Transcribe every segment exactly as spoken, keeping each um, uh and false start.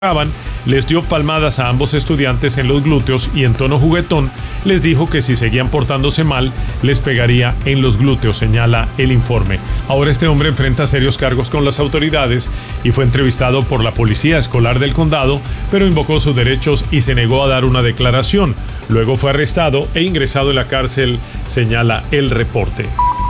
les dio palmadas a ambos estudiantes en los glúteos y en tono juguetón les dijo que si seguían portándose mal les pegaría en los glúteos, señala el informe. Ahora este hombre enfrenta serios cargos con las autoridades y fue entrevistado por la policía escolar del condado, pero invocó sus derechos y se negó a dar una declaración. Luego fue arrestado e ingresado en la cárcel, señala el reporte.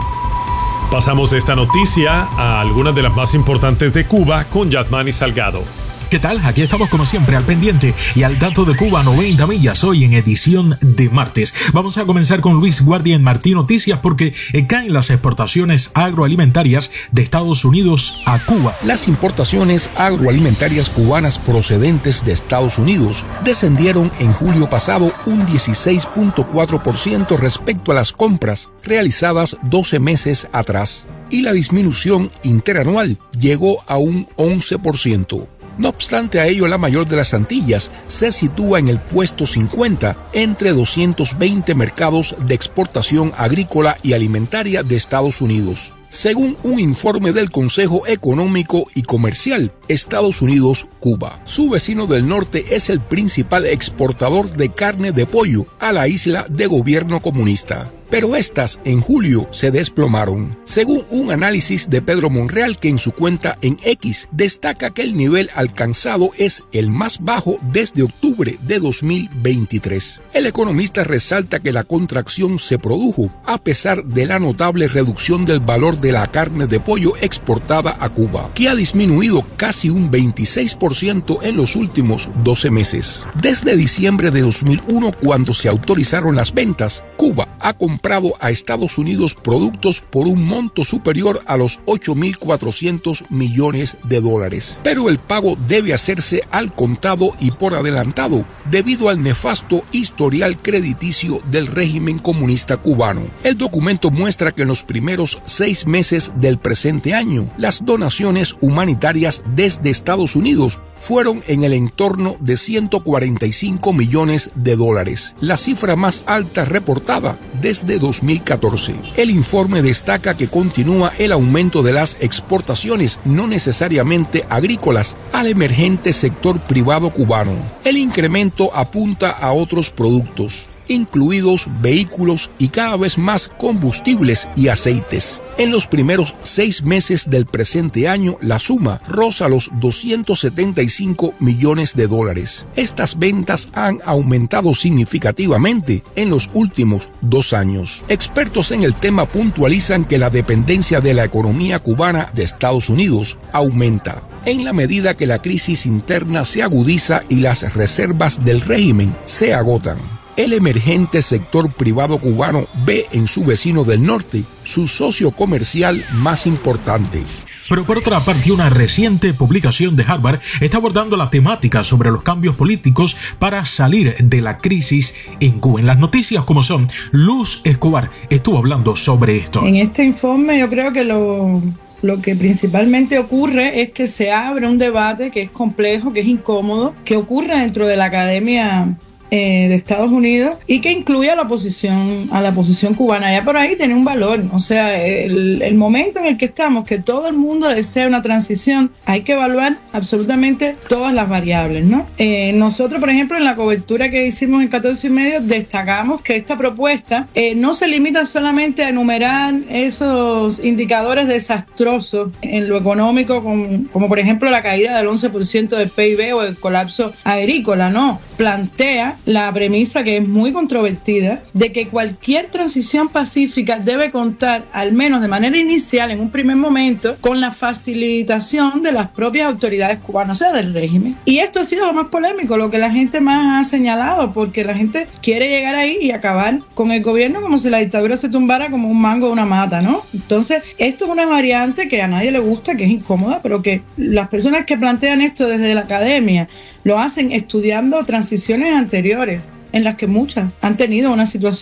Pasamos de esta noticia a algunas de las más importantes de Cuba con Yatmani Salgado. ¿Qué tal? Aquí estamos como siempre al pendiente y al dato de Cuba noventa millas hoy en edición de martes. Vamos a comenzar con Luis Guardia en Martí Noticias porque caen las exportaciones agroalimentarias de Estados Unidos a Cuba. Las importaciones agroalimentarias cubanas procedentes de Estados Unidos descendieron en julio pasado un dieciséis punto cuatro por ciento respecto a las compras realizadas doce meses atrás y la disminución interanual llegó a un once por ciento. No obstante a ello, la mayor de las Antillas se sitúa en el puesto cincuenta entre doscientos veinte mercados de exportación agrícola y alimentaria de Estados Unidos. Según un informe del Consejo Económico y Comercial, Estados Unidos-Cuba. Su vecino del norte es el principal exportador de carne de pollo a la isla de gobierno comunista. Pero estas en julio se desplomaron. Según un análisis de Pedro Monreal, que en su cuenta en X destaca que el nivel alcanzado es el más bajo desde octubre de dos mil veintitrés. El economista resalta que la contracción se produjo a pesar de la notable reducción del valor de la carne de pollo exportada a Cuba, que ha disminuido casi un veintiséis por ciento en los últimos doce meses. Desde diciembre de dos mil uno, cuando se autorizaron las ventas, Cuba ha comprado a Estados Unidos productos por un monto superior a los ocho mil cuatrocientos millones de dólares. Pero el pago debe hacerse al contado y por adelantado, debido al nefasto historial crediticio del régimen comunista cubano. El documento muestra que en los primeros seis meses del presente año, las donaciones humanitarias desde Estados Unidos fueron en el entorno de ciento cuarenta y cinco millones de dólares, la cifra más alta reportada desde dos mil catorce. El informe destaca que continúa el aumento de las exportaciones no necesariamente agrícolas al emergente sector privado cubano. El incremento apunta a otros productos, incluidos vehículos y cada vez más combustibles y aceites. En los primeros seis meses del presente año, la suma roza los doscientos setenta y cinco millones de dólares. Estas ventas han aumentado significativamente en los últimos dos años. Expertos en el tema puntualizan que la dependencia de la economía cubana de Estados Unidos aumenta en la medida que la crisis interna se agudiza y las reservas del régimen se agotan. El emergente sector privado cubano ve en su vecino del norte su socio comercial más importante. Pero por otra parte, una reciente publicación de Harvard está abordando la temática sobre los cambios políticos para salir de la crisis en Cuba. En las noticias como son, Luz Escobar estuvo hablando sobre esto. En este informe yo creo que lo... Lo que principalmente ocurre es que se abre un debate que es complejo, que es incómodo, que ocurre dentro de la academia eh, de Estados Unidos y que incluye a la oposición, a la oposición cubana. Ya por ahí tiene un valor. O sea, el, el momento en el que estamos, que todo el mundo desea una transición, hay que evaluar absolutamente todas las variables, ¿no? Eh, nosotros, por ejemplo, en la cobertura que hicimos en catorce y medio, destacamos que esta propuesta eh, no se limita solamente a enumerar esos indicadores desastrosos en lo económico, como, como por ejemplo la caída del once por ciento del P I B o el colapso agrícola, no. Plantea la premisa, que es muy controvertida, de que cualquier transición pacífica debe contar, al menos de manera inicial, en un primer momento, con la facilitación de las propias autoridades cubanas, o sea, del régimen. Y esto ha sido lo más polémico, lo que la gente más ha señalado, porque la gente quiere llegar ahí y acabar con el gobierno como si la dictadura se tumbara como un mango de una mata, ¿no? Entonces, esto es una variante que a nadie le gusta, que es incómoda, pero que las personas que plantean esto desde la academia lo hacen estudiando transiciones anteriores, en las que muchas han tenido una situación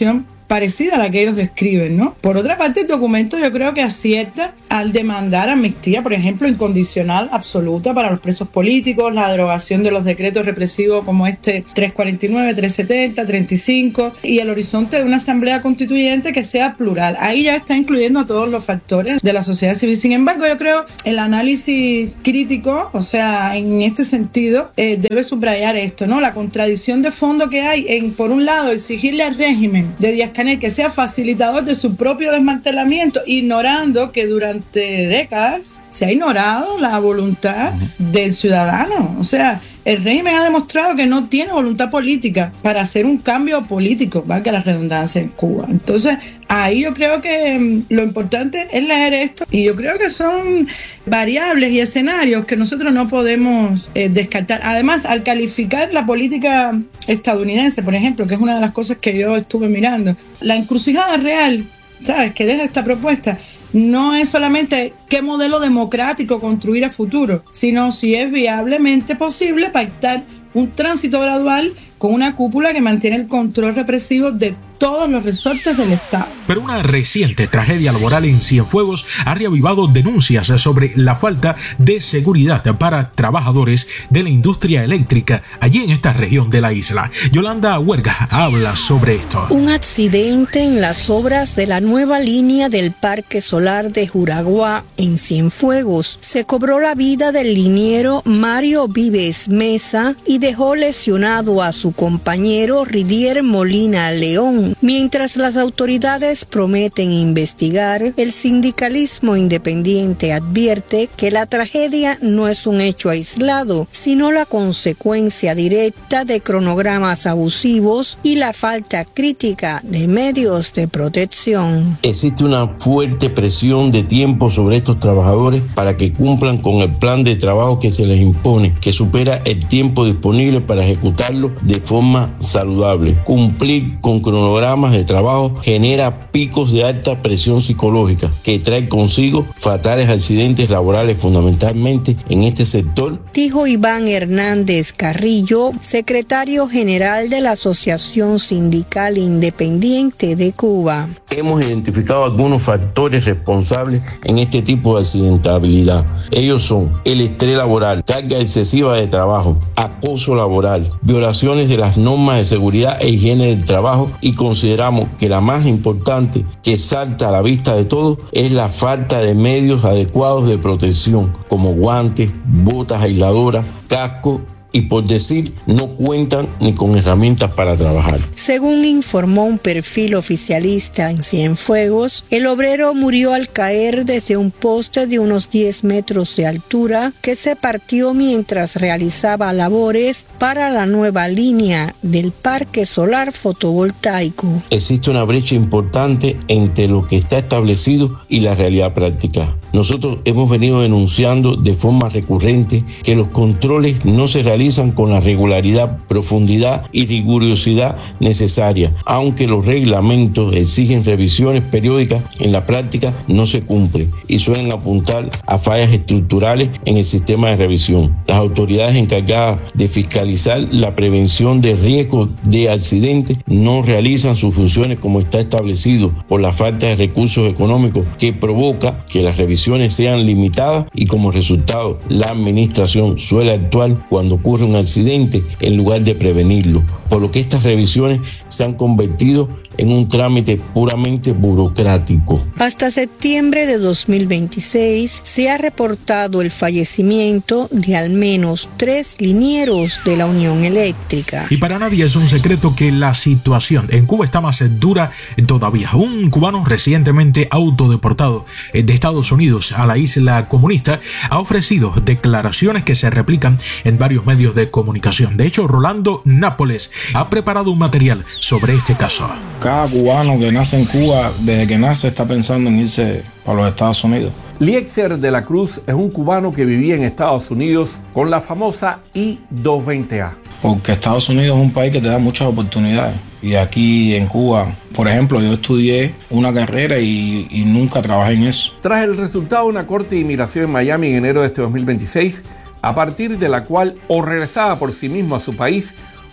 parecida a la que ellos describen, ¿no? Por otra parte, el documento yo creo que acierta al demandar amnistía, por ejemplo, incondicional, absoluta para los presos políticos, la derogación de los decretos represivos como este trescientos cuarenta y nueve, trescientos setenta, treinta y cinco y el horizonte de una asamblea constituyente que sea plural. Ahí ya está incluyendo a todos los factores de la sociedad civil. Sin embargo, yo creo el análisis crítico, o sea, en este sentido, eh, debe subrayar esto, ¿no? La contradicción de fondo que hay en, por un lado, exigirle al régimen de Díaz-Canel que sea facilitador de su propio desmantelamiento, ignorando que durante décadas se ha ignorado la voluntad del ciudadano. O sea, el régimen ha demostrado que no tiene voluntad política para hacer un cambio político, valga la redundancia, en Cuba. Entonces, ahí yo creo que um, lo importante es leer esto, y yo creo que son variables y escenarios que nosotros no podemos eh, descartar. Además, al calificar la política estadounidense, por ejemplo, que es una de las cosas que yo estuve mirando, la encrucijada real, ¿sabes?, que deja esta propuesta, no es solamente qué modelo democrático construir a futuro, sino si es viablemente posible pactar un tránsito gradual con una cúpula que mantiene el control represivo de todos los resortes del Estado. Pero una reciente tragedia laboral en Cienfuegos ha reavivado denuncias sobre la falta de seguridad para trabajadores de la industria eléctrica allí en esta región de la isla. Yolanda Huerga habla sobre esto. Un accidente en las obras de la nueva línea del Parque Solar de Juragua en Cienfuegos se cobró la vida del liniero Mario Vives Mesa y dejó lesionado a su compañero Ridier Molina León. Mientras las autoridades prometen investigar, el sindicalismo independiente advierte que la tragedia no es un hecho aislado, sino la consecuencia directa de cronogramas abusivos y la falta crítica de medios de protección. Existe una fuerte presión de tiempo sobre estos trabajadores para que cumplan con el plan de trabajo que se les impone, que supera el tiempo disponible para ejecutarlo de forma saludable. Cumplir con cronogramas de trabajo genera picos de alta presión psicológica que trae consigo fatales accidentes laborales, fundamentalmente en este sector. Dijo Iván Hernández Carrillo, secretario general de la Asociación Sindical Independiente de Cuba. Hemos identificado algunos factores responsables en este tipo de accidentabilidad. Ellos son el estrés laboral, carga excesiva de trabajo, acoso laboral, violaciones de las normas de seguridad e higiene del trabajo, y consideramos que la más importante, que salta a la vista de todos, es la falta de medios adecuados de protección, como guantes, botas aisladoras, casco, y por decir, no cuentan ni con herramientas para trabajar. Según informó un perfil oficialista en Cienfuegos, el obrero murió al caer desde un poste de unos diez metros de altura que se partió mientras realizaba labores para la nueva línea del parque solar fotovoltaico. Existe una brecha importante entre lo que está establecido y la realidad práctica. Nosotros hemos venido denunciando de forma recurrente que los controles no se realizan con la regularidad, profundidad y rigurosidad necesaria. Aunque los reglamentos exigen revisiones periódicas, en la práctica no se cumple y suelen apuntar a fallas estructurales en el sistema de revisión. Las autoridades encargadas de fiscalizar la prevención de riesgos de accidentes no realizan sus funciones como está establecido por la falta de recursos económicos, que provoca que las revisiones sean limitadas, y como resultado la administración suele actuar cuando ocurre un accidente en lugar de prevenirlo, por lo que estas revisiones se han convertido en un trámite puramente burocrático. Hasta septiembre de dos mil veintiséis se ha reportado el fallecimiento de al menos tres linieros de la Unión Eléctrica. Y para nadie es un secreto que la situación en Cuba está más dura todavía. Un cubano recientemente autodeportado de Estados Unidos a la isla comunista ha ofrecido declaraciones que se replican en varios medios de comunicación. De hecho, Rolando Nápoles ha preparado un material sobre este caso. Cada cubano que nace en Cuba, desde que nace, está pensando en irse para los Estados Unidos. Liexer de la Cruz es un cubano que vivía en Estados Unidos con la famosa I doscientos veinte A. Porque Estados Unidos es un país que te da muchas oportunidades. Y aquí en Cuba, por ejemplo, yo estudié una carrera y, y nunca trabajé en eso. Tras el resultado de una corte de inmigración en Miami en enero de este dos mil veintiséis, a partir de la cual o regresaba por sí mismo a su país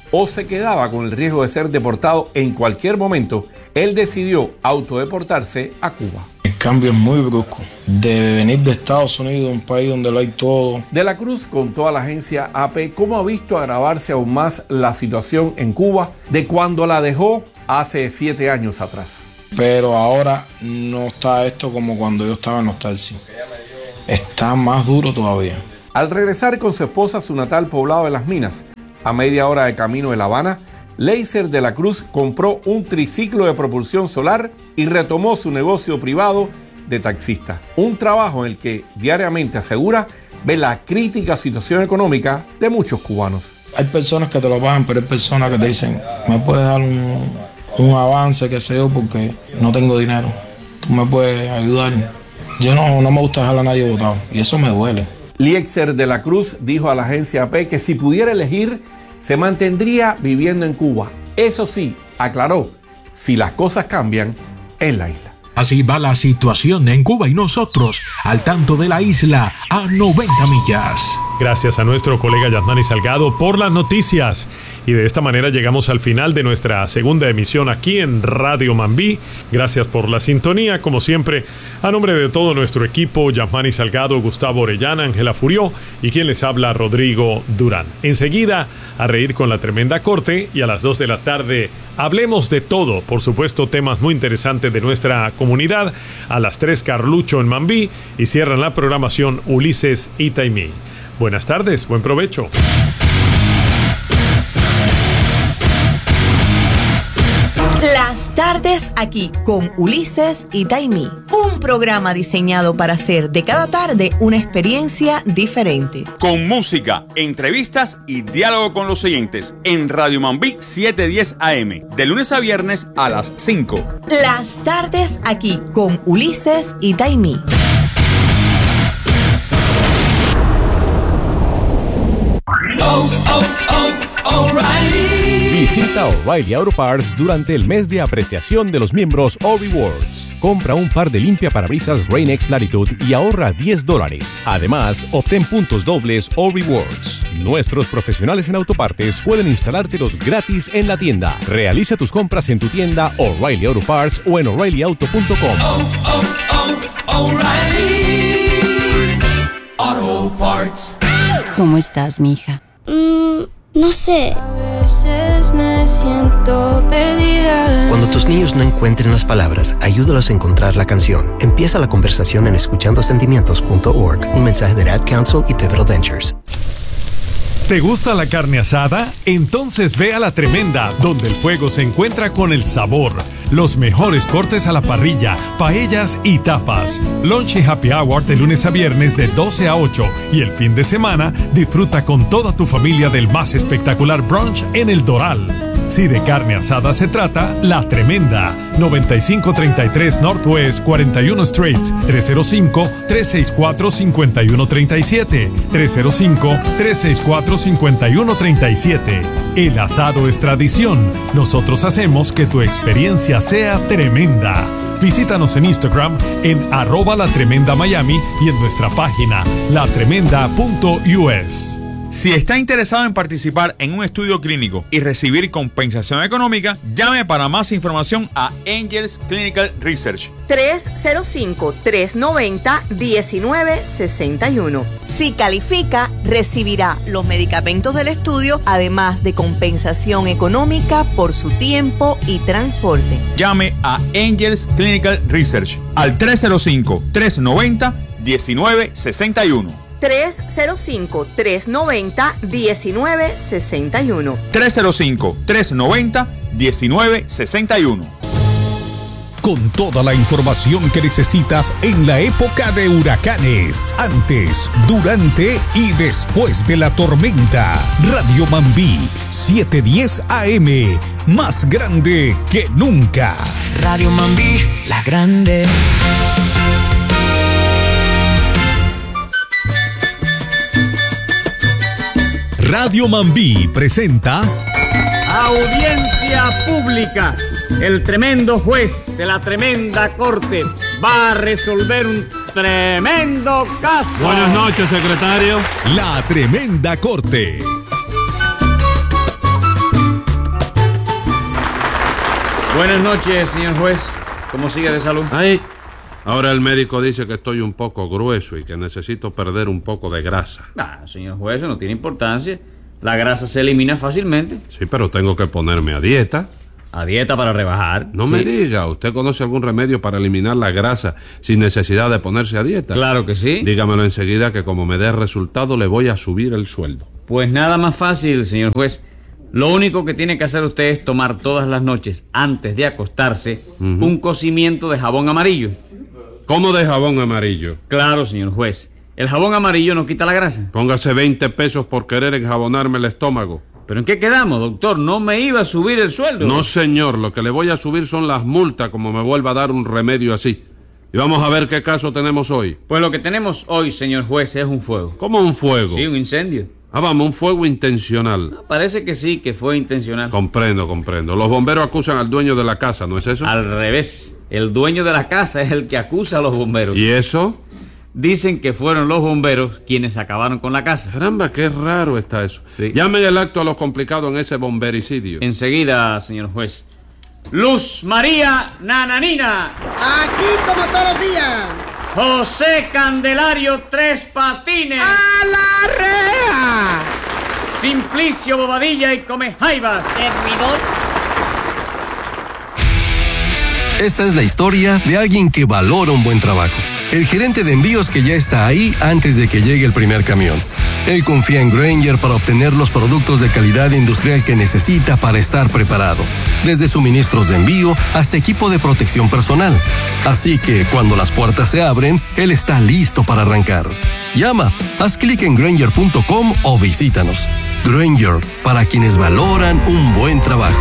o se quedaba con el riesgo de ser deportado en cualquier momento, él decidió autodeportarse a Cuba. El cambio es muy brusco. De venir de Estados Unidos, un país donde lo hay todo. De la Cruz contó a la agencia A P cómo ha visto agravarse aún más la situación en Cuba de cuando la dejó hace siete años atrás. Pero ahora no está esto como cuando yo estaba en Nostalgia. Está más duro todavía. Al regresar con su esposa a su natal poblado de Las Minas, a media hora de camino de La Habana, Leiser de la Cruz compró un triciclo de propulsión solar y retomó su negocio privado de taxista. Un trabajo en el que diariamente, asegura, ve la crítica situación económica de muchos cubanos. Hay personas que te lo pagan, pero hay personas que te dicen, ¿me puedes dar un, un avance, qué sé yo, porque no tengo dinero? ¿Tú me puedes ayudar? Yo no, no me gusta dejar a nadie botado y eso me duele. Leiser de la Cruz dijo a la agencia A P que si pudiera elegir, se mantendría viviendo en Cuba. Eso sí, aclaró, si las cosas cambian en la isla. Así va la situación en Cuba y nosotros al tanto de la isla a noventa millas. Gracias a nuestro colega Yasmani Salgado por las noticias. Y de esta manera llegamos al final de nuestra segunda emisión aquí en Radio Mambí. Gracias por la sintonía, como siempre, a nombre de todo nuestro equipo, Yasmani Salgado, Gustavo Orellana, Ángela Furió y quien les habla, Rodrigo Durán. Enseguida, a reír con la tremenda corte y a las dos de la tarde, hablemos de todo, por supuesto, temas muy interesantes de nuestra comunidad. A las tres, Carlucho en Mambí y cierran la programación Ulises y Taimí. Buenas tardes, buen provecho. Las tardes aquí con Ulises y Taimí. Un programa diseñado para hacer de cada tarde una experiencia diferente. Con música, entrevistas y diálogo con los oyentes en Radio Mambí setecientos diez A M. De lunes a viernes a las cinco. Las tardes aquí con Ulises y Taimí. Oh, oh, oh, O'Reilly. Visita O'Reilly Auto Parts durante el mes de apreciación de los miembros O-Rewards. Compra un par de limpiaparabrisas Rain-X Latitude y ahorra diez dólares. Además, obtén puntos dobles O-Rewards. Nuestros profesionales en autopartes pueden instalártelos gratis en la tienda. Realiza tus compras en tu tienda O'Reilly Auto Parts o en O'Reilly Auto punto com. Oh, oh, oh, O'Reilly Auto Parts. ¿Cómo estás, mija? Mm, no sé. A veces me siento perdida. Cuando tus niños no encuentren las palabras, ayúdalos a encontrar la canción. Empieza la conversación en escuchando sentimientos punto org. Un mensaje de Ad Council y Pivotal Ventures. ¿Te gusta la carne asada? Entonces ve a La Tremenda, donde el fuego se encuentra con el sabor. Los mejores cortes a la parrilla, paellas y tapas. Lunch y Happy Hour de lunes a viernes de doce a ocho. Y el fin de semana, disfruta con toda tu familia del más espectacular brunch en El Doral. Si de carne asada se trata, La Tremenda. noventa y cinco treinta y tres Northwest cuarenta y uno Street. tres cero cinco, tres seis cuatro, cinco uno tres siete. tres cero cinco, tres seis cuatro, cinco uno tres siete. El asado es tradición. Nosotros hacemos que tu experiencia sea tremenda. Visítanos en Instagram en arroba La Tremenda Miami y en nuestra página la tremenda punto u s. Si está interesado en participar en un estudio clínico y recibir compensación económica, llame para más información a Angels Clinical Research. tres cero cinco, tres nueve cero, uno nueve seis uno. Si califica, recibirá los medicamentos del estudio, además de compensación económica por su tiempo y transporte. Llame a Angels Clinical Research al tres cero cinco, tres nueve cero, uno nueve seis uno. tres cero cinco, tres nueve cero, uno nueve seis uno. tres cero cinco, tres nueve cero, uno nueve seis uno. Con toda la información que necesitas en la época de huracanes, antes, durante y después de la tormenta. Radio Mambí setecientos diez A M, más grande que nunca. Radio Mambí, la grande. Radio Mambí presenta Audiencia Pública. El tremendo juez de la tremenda corte va a resolver un tremendo caso. Buenas noches, secretario. La Tremenda Corte. Buenas noches, señor juez. ¿Cómo sigue de salud? Ay, ahora el médico dice que estoy un poco grueso y que necesito perder un poco de grasa. Ah, señor juez, eso no tiene importancia. La grasa se elimina fácilmente. Sí, pero tengo que ponerme a dieta. ¿A dieta para rebajar? No sí. me diga, ¿usted conoce algún remedio para eliminar la grasa sin necesidad de ponerse a dieta? Claro que sí. Dígamelo enseguida que como me dé resultado le voy a subir el sueldo. Pues nada más fácil, señor juez. Lo único que tiene que hacer usted es tomar todas las noches, antes de acostarse, uh-huh. un cocimiento de jabón amarillo. ¿Cómo de jabón amarillo? Claro, señor juez. El jabón amarillo no quita la grasa. Póngase veinte pesos por querer enjabonarme el estómago. ¿Pero en qué quedamos, doctor? No me iba a subir el sueldo. No, señor. Lo que le voy a subir son las multas como me vuelva a dar un remedio así. Y vamos a ver qué caso tenemos hoy. Pues lo que tenemos hoy, señor juez, es un fuego. ¿Cómo un fuego? Sí, un incendio. Ah, vamos, un fuego intencional. No, parece que sí, que fue intencional. Comprendo, comprendo. Los bomberos acusan al dueño de la casa, ¿no es eso? Al revés. El dueño de la casa es el que acusa a los bomberos. ¿Y eso? Dicen que fueron los bomberos quienes acabaron con la casa. Caramba, qué raro está eso. Sí. Llamen el acto a los complicados en ese bombericidio. Enseguida, señor juez. Luz María Nananina. Aquí como todos los días. José Candelario Tres Patines. ¡A la rea! Simplicio Bobadilla y Comejaivas. Servidor. Esta es la historia de alguien que valora un buen trabajo. El gerente de envíos que ya está ahí antes de que llegue el primer camión. Él confía en Grainger para obtener los productos de calidad industrial que necesita para estar preparado. Desde suministros de envío hasta equipo de protección personal. Así que cuando las puertas se abren, él está listo para arrancar. Llama, haz clic en Grainger punto com o visítanos. Grainger, para quienes valoran un buen trabajo.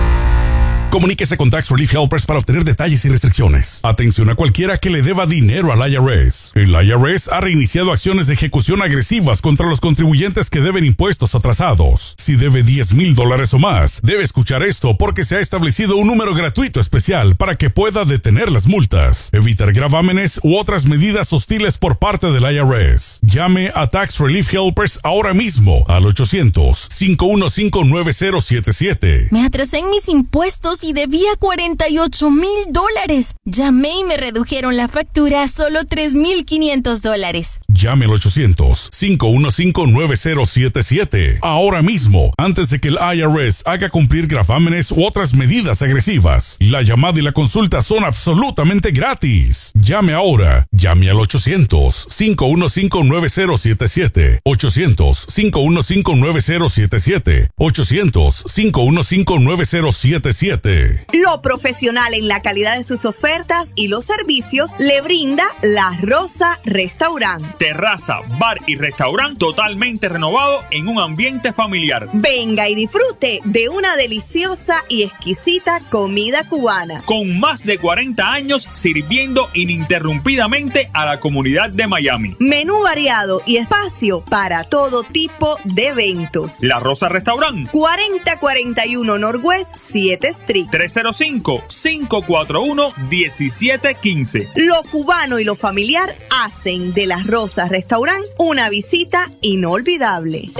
Comuníquese con Tax Relief Helpers para obtener detalles y restricciones. Atención a cualquiera que le deba dinero al I R S. El I R S ha reiniciado acciones de ejecución agresivas contra los contribuyentes que deben impuestos atrasados. Si debe diez mil dólares o más, debe escuchar esto porque se ha establecido un número gratuito especial para que pueda detener las multas, evitar gravámenes u otras medidas hostiles por parte del I R S. Llame a Tax Relief Helpers ahora mismo al ochocientos, cinco uno cinco, nueve cero siete siete. Me atrasé en mis impuestos y debía cuarenta y ocho mil dólares. Llamé y me redujeron la factura a solo tres mil quinientos dólares. Llame al ochocientos, cinco uno cinco, nueve cero siete siete. Ahora mismo, antes de que el I R S haga cumplir gravámenes u otras medidas agresivas. La llamada y la consulta son absolutamente gratis. Llame ahora. Llame al ochocientos, cinco uno cinco, nueve cero siete siete. ochocientos, cinco uno cinco, nueve cero siete siete. ochocientos, cinco uno cinco, nueve cero siete siete. Lo profesional en la calidad de sus ofertas y los servicios le brinda La Rosa Restaurant. Terraza, bar y restaurante totalmente renovado en un ambiente familiar. Venga y disfrute de una deliciosa y exquisita comida cubana. Con más de cuarenta años sirviendo ininterrumpidamente a la comunidad de Miami. Menú variado y espacio para todo tipo de eventos. La Rosa Restaurant. cuarenta cuarenta y uno Northwest siete Street. tres cero cinco, cinco cuatro uno, uno siete uno cinco. Lo cubano y lo familiar hacen de La Rosa Restaurant una visita inolvidable.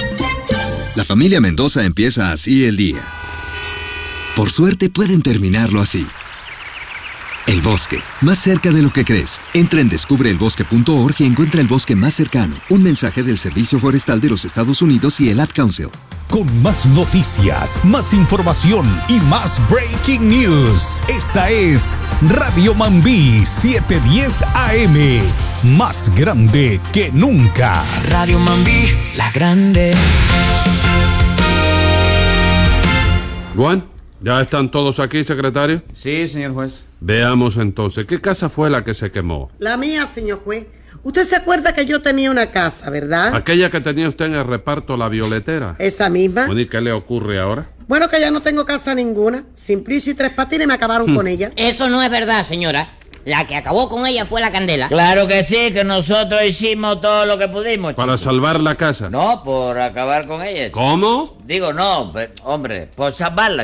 La familia Mendoza empieza así el día. Por suerte pueden terminarlo así. El bosque, más cerca de lo que crees. Entra en descubre el bosque punto org y encuentra el bosque más cercano. Un mensaje del Servicio Forestal de los Estados Unidos y el Ad Council. Con más noticias, más información y más breaking news. Esta es Radio Mambí setecientos diez A M. Más grande que nunca. Radio Mambí, la grande. Juan, ¿ya están todos aquí, secretario? Sí, señor juez. Veamos entonces, ¿qué casa fue la que se quemó? La mía, señor juez. Usted se acuerda que yo tenía una casa, ¿verdad? Aquella que tenía usted en el reparto La Violetera. Esa misma. Bueno, ¿y qué le ocurre ahora? Bueno, que ya no tengo casa ninguna. Simplicio y Tres Patines me acabaron hmm. con ella. Eso no es verdad, señora. La que acabó con ella fue la Candela. Claro que sí, que nosotros hicimos todo lo que pudimos. ¿Para chico. salvar la casa? No, por acabar con ella. ¿Cómo? Digo, no, pero, hombre, por salvarla.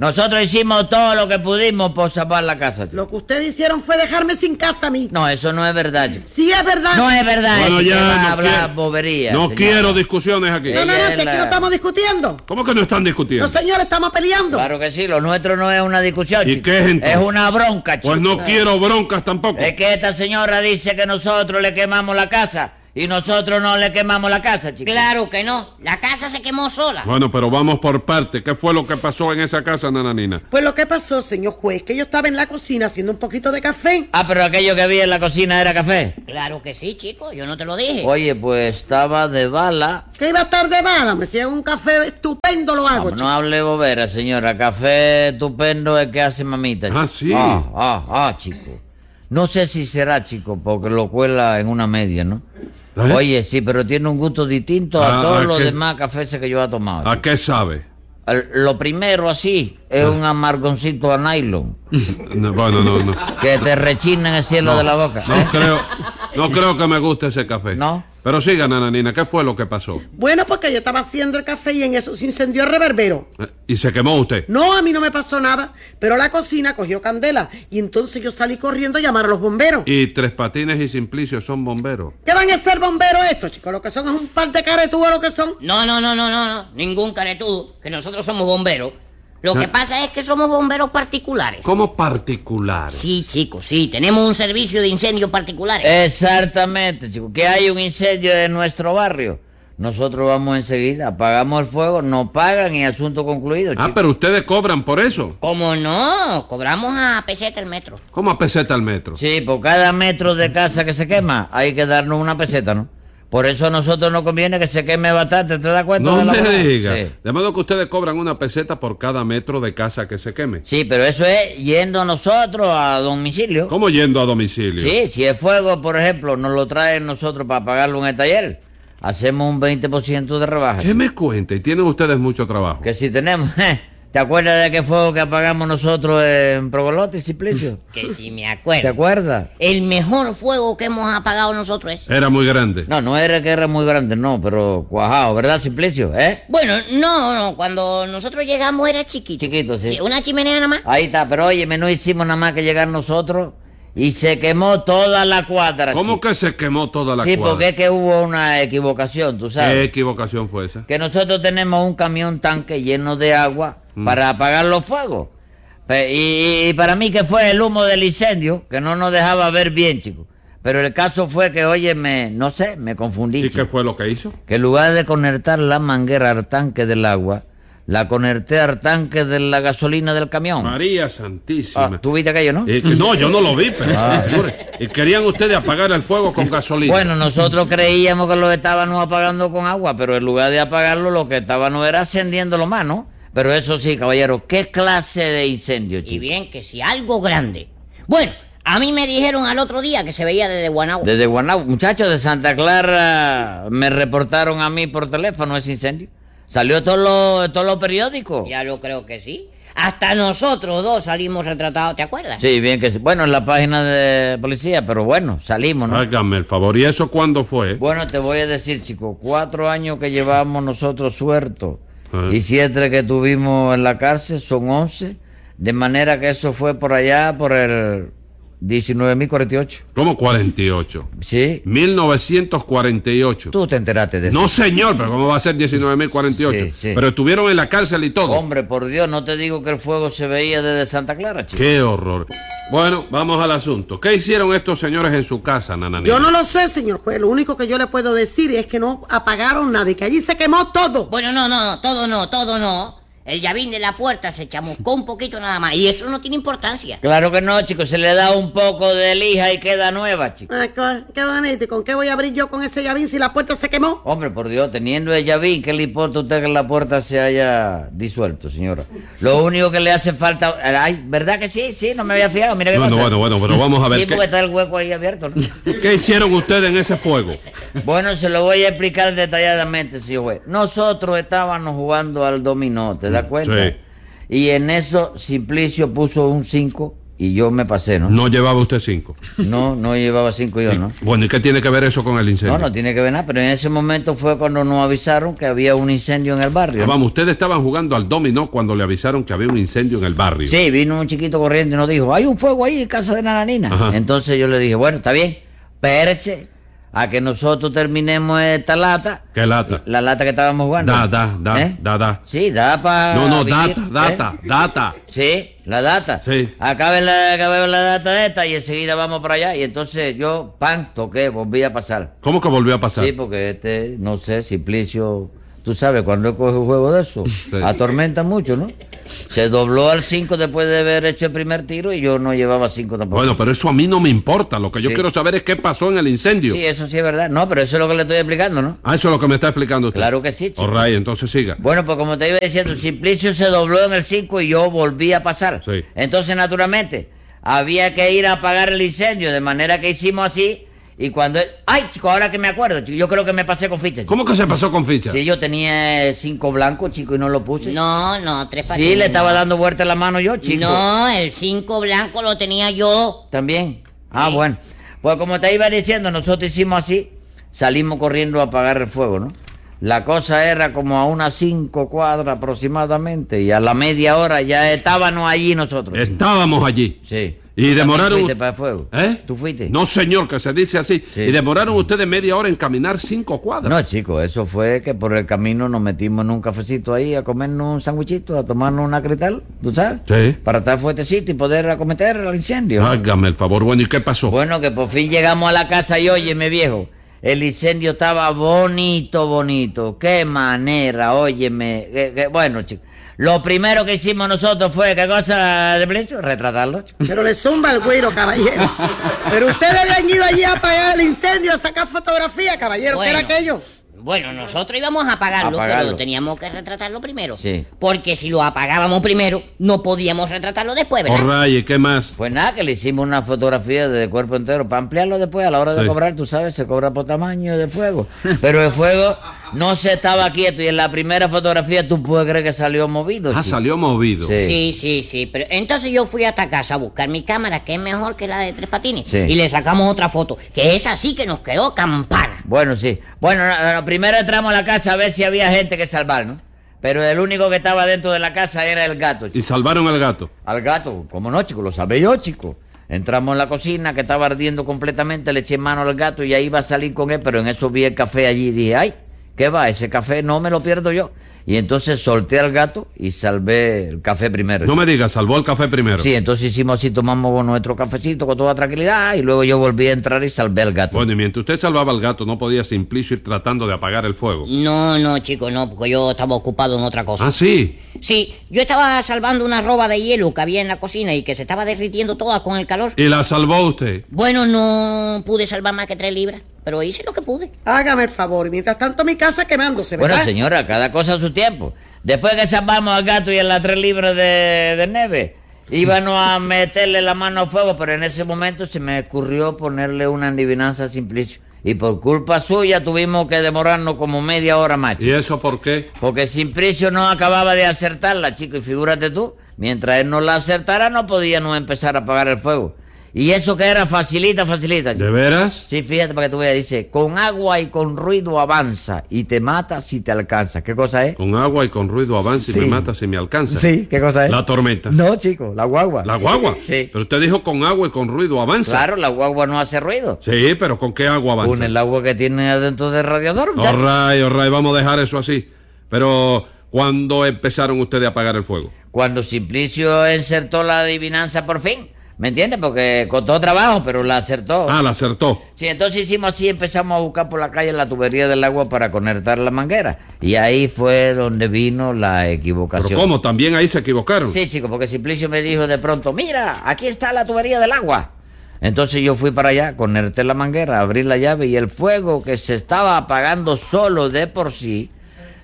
Nosotros hicimos todo lo que pudimos por salvar la casa, chico. Lo que ustedes hicieron fue dejarme sin casa a mí. No, eso no es verdad, chico. Sí es verdad. No es verdad. Bueno, eso, ya que va no a hablar quiero- bobería, No señora. quiero discusiones aquí. No, no, no, Ella si es es la- que no estamos discutiendo. ¿Cómo que no están discutiendo? No, señores, estamos peleando. Claro que sí, lo nuestro no es una discusión, ¿Y chico. qué es entonces? Es una bronca, chico. Pues no quiero broncas tampoco. Es que esta señora dice que nosotros le quemamos la casa y nosotros no le quemamos la casa, chico. Claro que no. La casa se quemó sola. Bueno, pero vamos por parte. ¿Qué fue lo que pasó en esa casa, nananina? Pues lo que pasó, señor juez, que yo estaba en la cocina haciendo un poquito de café. Ah, pero aquello que había en la cocina era café. Claro que sí, chico. Yo no te lo dije. Oye, pues estaba de bala. Que iba a estar de bala, me si hago un café estupendo lo hago, Vamos, no chico. hable bobera, señora. Café estupendo es que hace mamita. Ah, chico. sí. Ah, ah, ah, chico. No sé si será, chico, porque lo cuela en una media, ¿no? ¿Eh? Oye, sí, pero tiene un gusto distinto a Ah, todos ¿a los qué? demás cafés que yo he tomado. ¿A qué sabe? Al- Lo primero así es un amargoncito a nylon No, bueno, no, no. que te rechina en el cielo No, de la boca. No creo, no creo que me guste ese café. ¿No? Pero siga, nananina, ¿qué fue lo que pasó? Bueno, porque yo estaba haciendo el café y en eso se incendió el reverbero. Eh, ¿Y se quemó usted? No, a mí no me pasó nada, pero la cocina cogió candela y entonces yo salí corriendo a llamar a los bomberos. Y Tres Patines y Simplicio son bomberos. ¿Qué van a ser bomberos estos, chicos? Lo que son es un par de caretúas, lo que son. No, no, no, no, no, no. Ningún caretudo. Que nosotros somos bomberos. Lo Ah. que pasa es que somos bomberos particulares. ¿Cómo particulares? Sí, chicos, sí. Tenemos un servicio de incendios particulares. Exactamente, chico. Que hay un incendio en nuestro barrio. Nosotros vamos enseguida, apagamos el fuego, nos pagan y asunto concluido, chico. Ah, pero ustedes cobran por eso. ¿Cómo no? Cobramos a peseta el metro. ¿Cómo a peseta al metro? Sí, por cada metro de casa que se quema hay que darnos una peseta, ¿no? Por eso a nosotros nos conviene que se queme bastante, ¿te das cuenta? No de la me verdad? diga. Sí. De modo que ustedes cobran una peseta por cada metro de casa que se queme. Sí, pero eso es yendo nosotros a domicilio. ¿Cómo yendo a domicilio? Sí, si es fuego, por ejemplo, nos lo traen nosotros para pagarlo en el taller. Hacemos un veinte por ciento de rebaja. ¿Qué me cuenta? Y tienen ustedes mucho trabajo. Que si tenemos... ¿Te acuerdas de qué fuego que apagamos nosotros en Progolote y Simplicio? Que sí me acuerdo. ¿Te acuerdas? El mejor fuego que hemos apagado nosotros es... Era muy grande. No, no era que era muy grande, no, pero cuajado, ¿verdad, Simplicio? ¿Eh? Bueno, no, no. Cuando nosotros llegamos era chiquito. Chiquito, sí. Sí, una chimenea nada más. Ahí está, pero óyeme, no hicimos nada más que llegar nosotros y se quemó toda la cuadra. ¿Cómo chico. que se quemó toda la Sí, cuadra? porque es que hubo una equivocación, tú ¿Qué sabes. equivocación fue esa? Que nosotros tenemos un camión tanque lleno de agua Mm. para apagar los fuegos. Pe- Y, y para mí que fue el humo del incendio que no nos dejaba ver bien, chicos. Pero el caso fue que, oye, me, no sé, me confundí. ¿Y chico. qué fue lo que hizo? Que en lugar de conectar la manguera al tanque del agua, la conecté al tanque de la gasolina del camión. María Santísima. Ah, ¿tú viste aquello, no? Eh, que no, yo no lo vi, pero... Ah. figure. Y querían ustedes apagar el fuego con gasolina. Bueno, nosotros creíamos que lo estábamos apagando con agua, pero en lugar de apagarlo, lo que estábamos era encendiéndolo más, ¿no? Pero eso sí, caballero, ¿qué clase de incendio, Y chico? bien, que si algo grande. Bueno, a mí me dijeron al otro día que se veía desde Guanagua. Desde Guanagua, muchachos de Santa Clara me reportaron a mí por teléfono ese incendio. Salió en todos los todos los periódicos. Ya lo creo que sí. Hasta nosotros dos salimos retratados, ¿te acuerdas? Sí, bien que sí. Bueno, en la página de policía, pero bueno, salimos, ¿no? Hágame el favor. ¿Y eso cuándo fue? Bueno, te voy a decir, chico, cuatro años que llevamos nosotros sueltos Ah. y siete que tuvimos en la cárcel son once, de manera que eso fue por allá, por el diecinueve mil cuarenta y ocho. ¿Cómo cuarenta y ocho? Sí. mil novecientos cuarenta y ocho. Tú te enteraste de eso. No, señor, pero ¿cómo va a ser diecinueve mil cuarenta y ocho? Sí, sí. Pero estuvieron en la cárcel y todo. Hombre, por Dios, no te digo que el fuego se veía desde Santa Clara, chico. Qué horror. Bueno, vamos al asunto. ¿Qué hicieron estos señores en su casa, nananina? Yo no lo sé, señor juez. Lo único que yo le puedo decir es que no apagaron nada y que allí se quemó todo. Bueno, no, no, todo no, todo no. El llavín de la puerta se chamuscó un poquito nada más. Y eso no tiene importancia. Claro que no, chico, se le da un poco de lija y queda nueva, chico. Ah, qué, qué bonito. ¿Y con qué voy a abrir yo con ese llavín si la puerta se quemó? Hombre, por Dios, teniendo el llavín, ¿qué le importa a usted que la puerta se haya disuelto, señora? Lo único que le hace falta... Ay, ¿verdad que sí? Sí, no me había fijado, mira qué Bueno, cosa. bueno, bueno, pero vamos a ver Sí, qué- porque está el hueco ahí abierto, ¿no? ¿Qué hicieron ustedes en ese fuego? Bueno, se lo voy a explicar detalladamente, señor juez. Nosotros estábamos jugando al dominó, ¿te das cuenta? Sí. Y en eso Simplicio puso un cinco y yo me pasé, ¿no? No llevaba usted cinco. No, no llevaba cinco yo, ¿no? Bueno, ¿y qué tiene que ver eso con el incendio? No, no tiene que ver nada, pero en ese momento fue cuando nos avisaron que había un incendio en el barrio. Ah, ¿no? vamos, ustedes estaban jugando al dominó cuando le avisaron que había un incendio en el barrio. Sí, vino un chiquito corriendo y nos dijo, hay un fuego ahí en casa de Nananina. Ajá. Entonces yo le dije, bueno, está bien, espérese a que nosotros terminemos esta lata. ¿Qué lata? La lata que estábamos jugando. Da, da, da, ¿Eh? da, da. Sí, da para No, no, vivir, data, data, ¿eh? data. Sí, la data. Sí. Acaben la, acaben la data de esta y enseguida vamos para allá. Y entonces yo, pan, toqué, volví a pasar. ¿Cómo que volvió a pasar? Sí, porque este, no sé, Simplicio, tú sabes, cuando él coge un juego de eso, Sí. atormenta mucho, ¿no? Se dobló al cinco después de haber hecho el primer tiro y yo no llevaba cinco tampoco. Bueno, pero eso a mí no me importa. Lo que yo Sí. quiero saber es qué pasó en el incendio. Sí, eso sí es verdad. No, pero eso es lo que le estoy explicando, ¿no? Ah, eso es lo que me está explicando usted. Claro que sí, chico. All right, entonces siga. Bueno, pues como te iba diciendo, Simplicio se dobló en el cinco y yo volví a pasar. Sí. Entonces, naturalmente, había que ir a apagar el incendio, de manera que hicimos así. Y cuando... él- Ay, chico, ahora que me acuerdo, chico, yo creo que me pasé con ficha. Chico. ¿Cómo que se pasó con ficha? Sí, yo tenía cinco blancos, chico, y no lo puse. No, no, tres patines. Sí, le estaba no. dando vuelta la mano yo, chico. No, el cinco blanco lo tenía yo. También. Ah, Sí. bueno. Pues como te iba diciendo, nosotros hicimos así, salimos corriendo a apagar el fuego, ¿no? La cosa era como a unas cinco cuadras aproximadamente, y a la media hora ya estábamos allí nosotros. chico. Estábamos allí. Sí. Y ¿Tú demoraron... también fuiste para el fuego? ¿Eh? ¿Tú fuiste? No, señor, que se dice así. Sí. Y demoraron ustedes media hora en caminar cinco cuadras. No, chicos, eso fue que por el camino nos metimos en un cafecito ahí a comernos un sándwichito, a tomarnos una cretal, ¿tú sabes? Sí. Para estar fuertecito y poder acometer el incendio. Hágame el favor. Bueno, ¿y qué pasó? Bueno, que por fin llegamos a la casa y óyeme, viejo, el incendio estaba bonito, bonito. Qué manera, óyeme. que- que- bueno, chicos, lo primero que hicimos nosotros fue, ¿qué cosa de precio? Retratarlo, chico. Pero le zumba el güiro, caballero. Pero ustedes habían ido allí a apagar el incendio, a sacar fotografía, caballero. ¿Qué era Bueno. aquello? Bueno, nosotros íbamos a apagarlo, Apagarlo. pero teníamos que retratarlo primero. Sí. Porque si lo apagábamos primero, no podíamos retratarlo después, ¿verdad? All right, ¿y qué más? Pues nada, que le hicimos una fotografía de cuerpo entero para ampliarlo después a la hora de Sí. cobrar, tú sabes, se cobra por tamaño de fuego. Pero el fuego no se estaba quieto y en la primera fotografía tú puedes creer que salió movido. Ah, chico. salió movido. Sí. Sí, sí, sí. Pero entonces yo fui hasta casa a buscar mi cámara, que es mejor que la de Tres Patines. Sí. Y le sacamos otra foto, que es así que nos quedó campana. Bueno, sí. Bueno, no, no, primero entramos a la casa a ver si había gente que salvar, ¿no? Pero el único que estaba dentro de la casa era el gato, chico. Y salvaron al gato. Al gato, ¿cómo no, chico? Lo sabía yo, chico. Entramos en la cocina, que estaba ardiendo completamente, le eché mano al gato y ahí iba a salir con él, pero en eso vi el café allí y dije, ay, ¿qué va? Ese café no me lo pierdo yo. Y entonces solté al gato y salvé el café primero. No me digas, salvó el café primero. Sí, entonces hicimos así, tomamos nuestro cafecito con toda tranquilidad y luego yo volví a entrar y salvé al gato. Bueno, y mientras usted salvaba al gato, ¿no podía Simplicio ir tratando de apagar el fuego? No, no, chico, no, porque yo estaba ocupado en otra cosa. Ah, sí. Sí, yo estaba salvando una roba de hielo que había en la cocina y que se estaba derritiendo toda con el calor. ¿Y la salvó usted? Bueno, no pude salvar más que tres libras, pero hice lo que pude. Hágame el favor. Y mientras tanto mi casa quemándose, ¿verdad? Bueno, señora, cada cosa a su tiempo. Después que salvamos al gato y a las tres libras de, de nieve, íbamos a meterle la mano a fuego, pero en ese momento se me ocurrió ponerle una adivinanza a Simplicio. Y por culpa suya tuvimos que demorarnos como media hora más. ¿Y eso por qué? Porque Simplicio no acababa de acertarla, chico, y figúrate tú, mientras él no la acertara no podíamos empezar a apagar el fuego. Y eso que era facilita, facilita. chico. ¿De veras? Sí, fíjate para que tú veas, dice, con agua y con ruido avanza y te mata si te alcanza. ¿Qué cosa es? Con agua y con ruido avanza y Sí. me mata si me alcanza. Sí, ¿qué cosa es? La tormenta. No, chico, la guagua. ¿La guagua? Sí. Pero usted dijo con agua y con ruido avanza. Claro, la guagua no hace ruido. Sí, pero ¿con qué agua avanza? Con el agua que tiene adentro del radiador, All muchacho. right, all right, vamos a dejar eso así. Pero, ¿cuándo empezaron ustedes a apagar el fuego? Cuando Simplicio insertó la adivinanza por fin. ¿Me entiendes? Porque costó trabajo, pero la acertó. Ah, la acertó. Sí, entonces hicimos así, empezamos a buscar por la calle la tubería del agua para conectar la manguera. Y ahí fue donde vino la equivocación. ¿Pero cómo? ¿También ahí se equivocaron? Sí, chico, porque Simplicio me dijo de pronto, mira, aquí está la tubería del agua. Entonces yo fui para allá, conecté la manguera, abrí la llave y el fuego que se estaba apagando solo de por sí,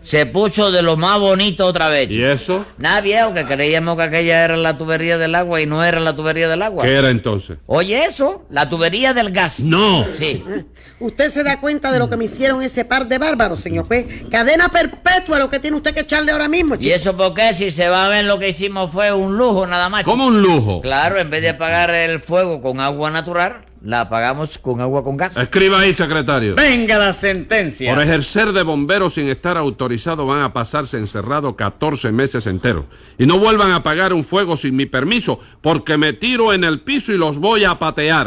se puso de lo más bonito otra vez. ¿Y eso? Nada, viejo, que creíamos que aquella era la tubería del agua y no era la tubería del agua. ¿Qué era entonces? Oye, eso, la tubería del gas. No. Sí. ¿Usted se da cuenta de lo que me hicieron ese par de bárbaros, señor juez? Cadena perpetua lo que tiene usted que echarle ahora mismo, chico. ¿Y eso por qué? Si se va a ver, lo que hicimos fue un lujo nada más. ¿Cómo un lujo? Claro, en vez de apagar el fuego con agua natural, la apagamos con agua con gas. Escriba ahí, secretario. Venga la sentencia. Por ejercer de bombero sin estar autorizado van a pasarse encerrado catorce meses enteros. Y no vuelvan a apagar un fuego sin mi permiso, porque me tiro en el piso y los voy a patear.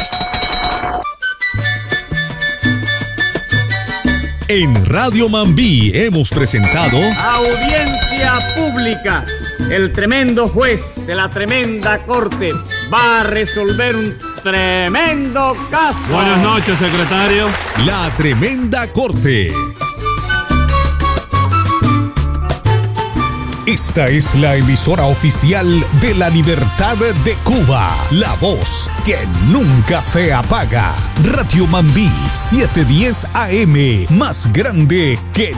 En Radio Mambí hemos presentado Audiencia pública. El tremendo juez de la tremenda corte va a resolver un tremendo caso. Buenas noches, secretario. La Tremenda Corte. Esta es la emisora oficial de la Libertad de Cuba, la voz que nunca se apaga. Radio Mambí, setecientos diez A M, más grande que